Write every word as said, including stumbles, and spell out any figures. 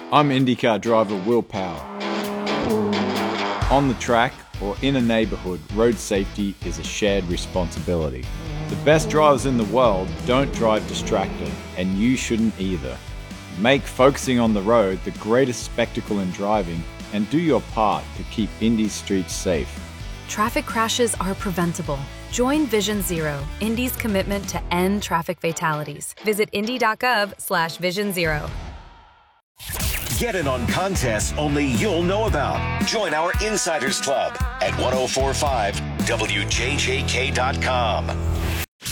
I'm IndyCar driver Will Power. On the track or in a neighborhood, road safety is a shared responsibility. The best drivers in the world don't drive distracted, and you shouldn't either. Make focusing on the road the greatest spectacle in driving, and do your part to keep Indy's streets safe. Traffic crashes are preventable. Join Vision Zero, Indy's commitment to end traffic fatalities. Visit indy.gov slash vision zero. Get in on contests only you'll know about. Join our Insiders Club at ten forty-five W J J K dot com.